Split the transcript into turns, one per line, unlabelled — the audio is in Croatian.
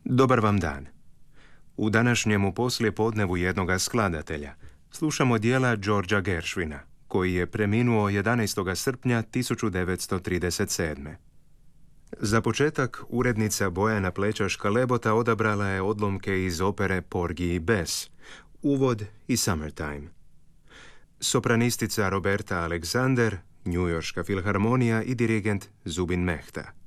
Dobar vam dan. U današnjemu poslijepodnevu jednoga skladatelja slušamo dijela Georgea Gershwina, koji je preminuo 11. srpnja 1937. Za početak, urednica Bojana Pleča-Škalebota odabrala je odlomke iz opere Porgy i Bess, uvod i Summertime. Sopranistica Roberta Alexander, Njujorška filharmonija i dirigent Zubin Mehta.